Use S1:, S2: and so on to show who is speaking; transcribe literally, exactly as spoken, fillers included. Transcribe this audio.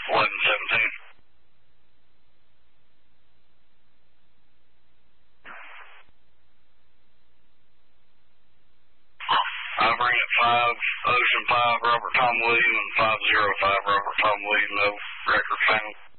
S1: eleven seventeen. Hovering at five, Ocean five, Robert Tom William, and five zero five, Robert Tom William, no record found.